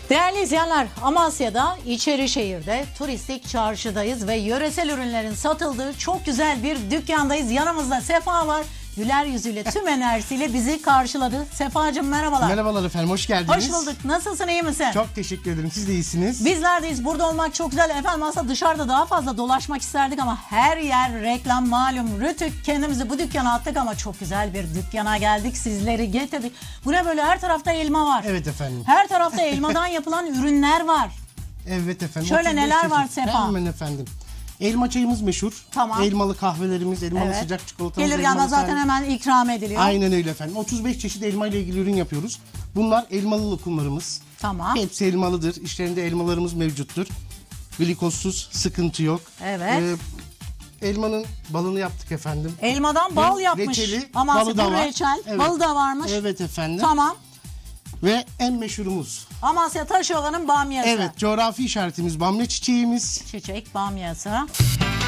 Değerli izleyenler, Amasya'da İçerişehir'de turistik çarşıdayız ve yöresel ürünlerin satıldığı çok güzel bir dükkandayız. Yanımızda Sefa var. Güler yüzüyle, tüm enerjisiyle bizi karşıladı. Sefacığım merhabalar. Merhabalar efendim, hoş geldiniz. Hoş bulduk. Nasılsın, iyi misin? Çok teşekkür ederim, siz de iyisiniz. Bizlerdeyiz. Burada olmak çok güzel. Efendim aslında dışarıda daha fazla dolaşmak isterdik ama her yer reklam malum. Rütük kendimizi bu dükkana attık ama çok güzel bir dükkana geldik. Sizleri getirdik. Bu ne böyle, her tarafta elma var. Evet efendim. Her tarafta elmadan yapılan ürünler var. Evet efendim. Şöyle 35 neler var çeşit. Sefa? Hemen efendim. Elma çayımız meşhur. Tamam. Elmalı kahvelerimiz, elmalı Evet. sıcak çikolatamız. Gelir gelmez zaten hemen ikram ediliyor. Aynen öyle efendim. 35 çeşit elma ile ilgili ürün yapıyoruz. Bunlar elmalı lokumlarımız. Tamam. Hepsi elmalıdır. İçlerinde elmalarımız mevcuttur. Glikozsuz, sıkıntı yok. Evet. Elmanın balını yaptık efendim. Elmadan bal Ve yapmış. reçeli, Amasya balı da bu var. reçel. Evet. Balı da varmış. Evet efendim. Tamam. Ve en meşhurumuz. Amasya Taşova'nın bamyası. Evet, coğrafi işaretimiz bamya çiçeğimiz. Çiçek bamyası.